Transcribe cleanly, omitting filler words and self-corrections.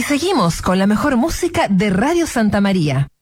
Y seguimos con la mejor música de Radio Santa María.